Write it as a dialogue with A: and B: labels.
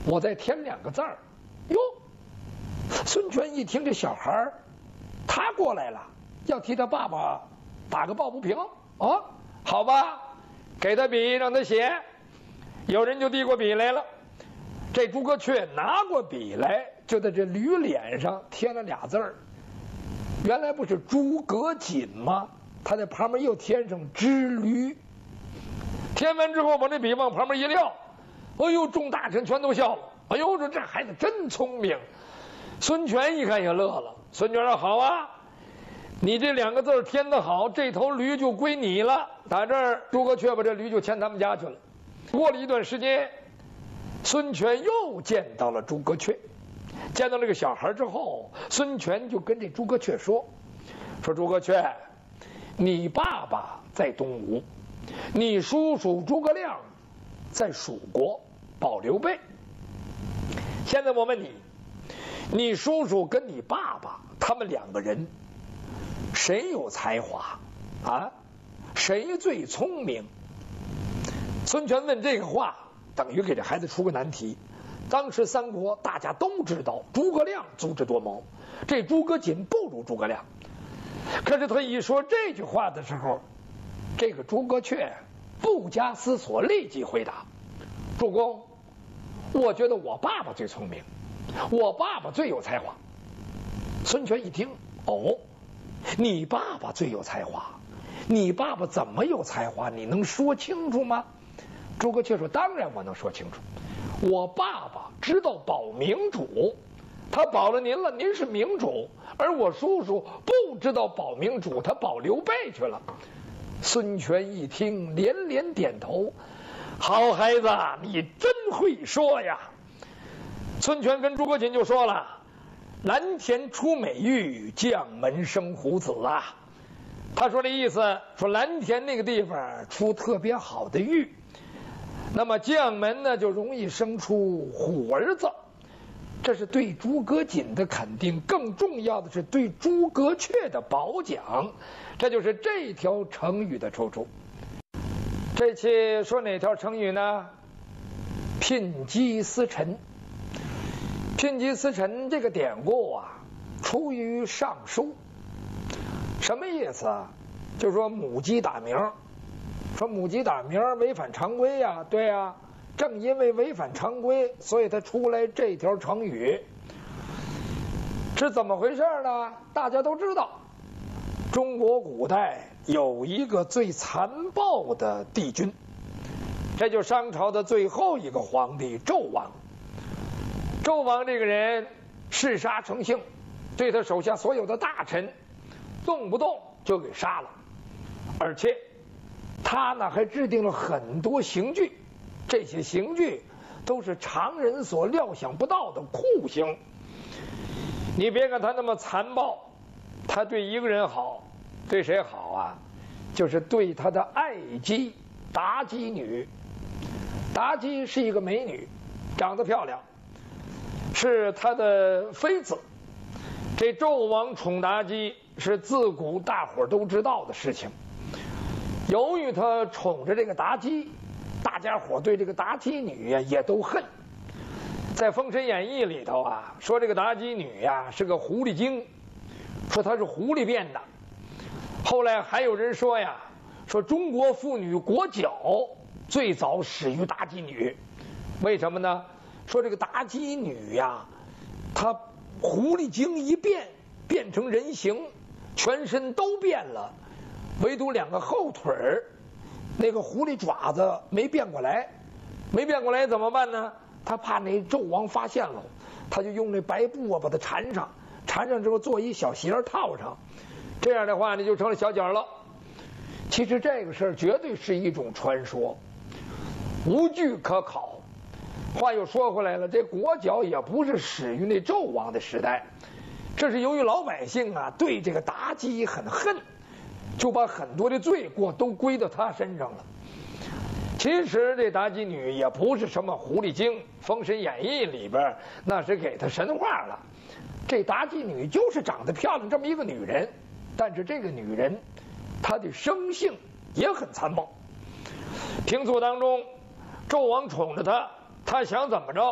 A: 我再添2个字儿。哟，孙权一听这小孩他过来了，要替他爸爸打个抱不平啊，好吧，给他笔让他写。有人就递过笔来了，这诸葛雀拿过笔来，就在这驴脸上添了俩字儿。原来不是诸葛瑾吗？他在旁边又添上之驴。添完之后，把这笔往旁边一撂，哎呦，众大臣全都笑了。哎呦，说这孩子真聪明。孙权一看也乐了。孙权说：“好啊，你这2个字添得好，这头驴就归你了。”打这儿，诸葛雀把这驴就牵他们家去了。过了一段时间，孙权又见到了诸葛雀。见到这个小孩之后，孙权就跟这诸葛雀说：“诸葛雀，你爸爸在东吴，你叔叔诸葛亮在蜀国保刘备。现在我问你，你叔叔跟你爸爸他们2个人，谁有才华啊？谁最聪明？”孙权问这个话，等于给这孩子出个难题。当时三国大家都知道诸葛亮足智多谋，这诸葛瑾不如诸葛亮。可是他一说这句话的时候，这个诸葛雀不加思索立即回答：“主公，我觉得我爸爸最聪明，我爸爸最有才华。”孙权一听，哦，你爸爸最有才华，你爸爸怎么有才华？你能说清楚吗？诸葛雀说：“当然我能说清楚。我爸爸知道保明主，他保了您了，您是明主；而我叔叔不知道保明主，他保刘备去了。”孙权一听，连连点头：“好孩子，你真会说呀！”孙权跟诸葛瑾就说了：“蓝田出美玉，将门生虎子啊。”他说的意思说蓝田那个地方出特别好的玉，那么将门呢就容易生出虎儿子。这是对诸葛瑾的肯定，更重要的是对诸葛雀的褒奖。这就是这条成语的出处。这期说哪条成语呢？牝鸡司晨。牝鸡司晨这个典故啊，出于《尚书》。什么意思啊？就说母鸡打鸣，说母鸡打鸣违反常规呀，对呀，正因为违反常规，所以它出来这条成语。是怎么回事呢？大家都知道，中国古代有一个最残暴的帝君，这就是商朝的最后一个皇帝纣王。纣王这个人嗜杀成性，对他手下所有的大臣动不动就给杀了，而且他呢还制定了很多刑具，这些刑具都是常人所料想不到的酷刑。你别看他那么残暴，他对一个人好，对谁好啊？就是对他的爱姬妲己女。妲己是一个美女，长得漂亮，是他的妃子。这纣王宠妲己是自古大伙都知道的事情。由于他宠着这个妲己，大家伙对这个妲己女呀也都恨。在《封神演义》里头啊，说这个妲己女呀是个狐狸精，说她是狐狸变的。后来还有人说呀，说中国妇女裹脚最早始于妲己女。为什么呢？说这个妲己女呀，她狐狸精一变成人形，全身都变了，唯独2个后腿儿，那个狐狸爪子没变过来。没变过来怎么办呢？他怕那纣王发现了，他就用那白布啊把它缠上，缠上之后做一小鞋套上，这样的话呢就成了小脚了。其实这个事儿绝对是一种传说，无据可考。话又说回来了，这裹脚也不是始于那纣王的时代，这是由于老百姓啊对这个妲己很恨，就把很多的罪过都归到他身上了。其实这妲己女也不是什么狐狸精，《封神演义》里边那是给她神话了。这妲己女就是长得漂亮这么一个女人，但是这个女人她的生性也很残暴。平素当中，纣王宠着她，他想怎么着